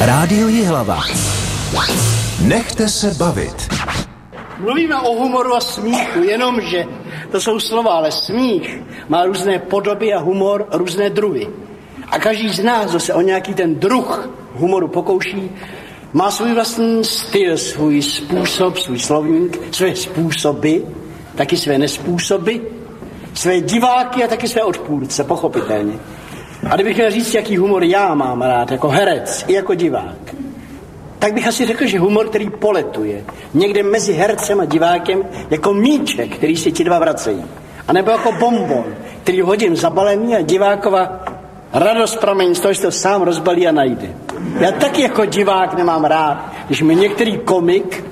Rádio Jihlava. Nechte se bavit. Mluvíme o humoru a smíchu, jenomže to jsou slova, ale smích má různé podoby a humor různé druhy. A každý z nás, kdo se o nějaký ten druh humoru pokouší, má svůj vlastní styl, svůj způsob, svůj slovník, své způsoby, taky své nespůsoby, své diváky a taky své odpůrce, pochopitelně. A kdybych měl říct, jaký humor já mám rád, jako herec i jako divák, tak bych asi řekl, že humor, který poletuje někde mezi hercem a divákem, jako míček, který si ti dva vracejí. A nebo jako bonbon, který hodím za balení a divákova radost pramení z toho, že to sám rozbalí a najde. Já taky jako divák nemám rád, když mi některý komik